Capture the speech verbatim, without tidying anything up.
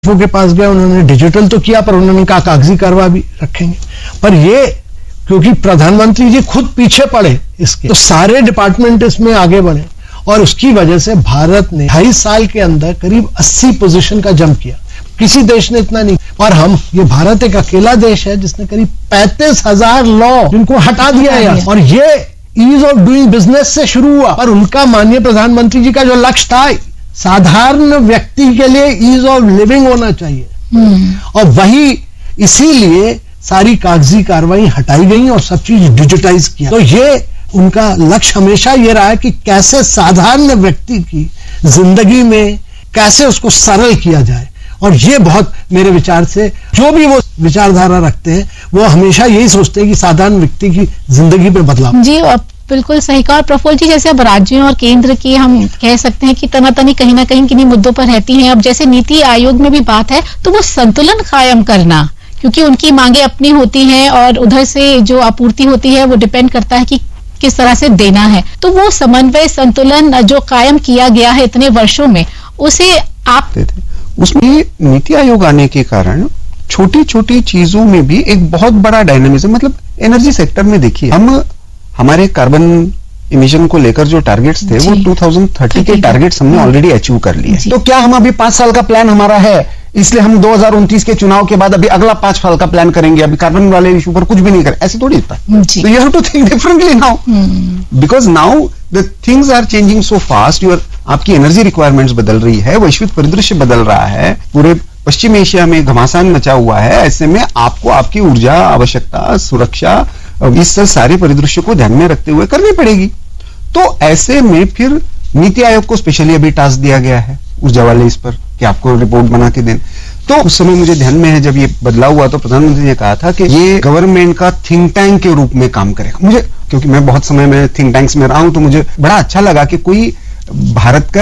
के पास गए, उन्होंने डिजिटल तो किया पर उन्होंने कहा कागजी कार्रवाई भी रखेंगे। पर ये क्योंकि प्रधानमंत्री जी खुद पीछे पड़े इसके, तो सारे डिपार्टमेंट इसमें आगे बढ़े और उसकी वजह से भारत ने ढाई साल के अंदर करीब अस्सी पोजीशन का जंप किया। किसी देश ने इतना नहीं। और हम ये भारत एक अकेला देश है जिसने करीब पैंतीस हजार लॉ जिनको हटा दिया है। और ये ईज ऑफ डूइंग बिजनेस से शुरू हुआ और उनका माननीय प्रधानमंत्री जी का जो लक्ष्य था साधारण व्यक्ति के लिए ईज ऑफ लिविंग होना चाहिए और वही इसीलिए सारी कागजी कार्रवाई हटाई गई और सब चीज डिजिटाइज किया। तो ये उनका लक्ष्य हमेशा ये रहा है कि कैसे साधारण व्यक्ति की जिंदगी में कैसे उसको सरल किया जाए। और ये बहुत मेरे विचार से जो भी वो विचारधारा रखते हैं वो हमेशा यही सोचते हैं कि साधारण व्यक्ति की जिंदगी में बदलाव। जी बिल्कुल सही कहा। और प्रफुल्ल जी, जैसे अब राज्यों और केंद्र की हम कह सकते हैं कि तनातनी कहीं ना कहीं किन्हीं मुद्दों पर रहती हैं। अब जैसे नीति आयोग में भी बात है तो वो संतुलन कायम करना, क्योंकि उनकी मांगे अपनी होती हैं और उधर से जो आपूर्ति होती है वो डिपेंड करता है कि किस तरह से देना है। तो वो समन्वय संतुलन जो कायम किया गया है इतने वर्षों में, उसे आप उसमें नीति आयोग आने के कारण छोटी छोटी चीजों में भी एक बहुत बड़ा डायनामिज्म, मतलब एनर्जी सेक्टर में देखिए हम हमारे कार्बन इमिशन को लेकर जो टारगेट्स थे वो दो हज़ार तीस के टारगेट्स हमने ऑलरेडी अचीव कर लिए। तो क्या हम अभी पांच साल का प्लान हमारा है इसलिए हम दो हज़ार उनतीस के चुनाव के बाद अभी अगला पांच साल का प्लान करेंगे, अभी कार्बन वाले इशू पर कुछ भी नहीं करें, ऐसे थोड़ी होता है। तो you have to think differently now because now the things are changing so fast. Your आपकी एनर्जी रिक्वायरमेंट्स बदल रही है, वैश्विक परिदृश्य बदल रहा है, पूरे पश्चिम एशिया में घमासान मचा हुआ है। ऐसे में आपको आपकी ऊर्जा आवश्यकता, सुरक्षा, इस सारे परिदृश्य को ध्यान में रखते हुए करनी पड़ेगी। तो ऐसे में फिर नीति आयोग को स्पेशली अभी टास्क दिया गया है ऊर्जा वाले इस पर कि आपको रिपोर्ट बना के दें। तो उस समय मुझे ध्यान में है जब ये बदलाव हुआ तो प्रधानमंत्री ने कहा था कि ये गवर्नमेंट का थिंक टैंक के रूप में काम करेगा। मुझे क्योंकि मैं बहुत समय में थिंक टैंक्स में रहा हूं तो मुझे बड़ा अच्छा लगा कि कोई भारत का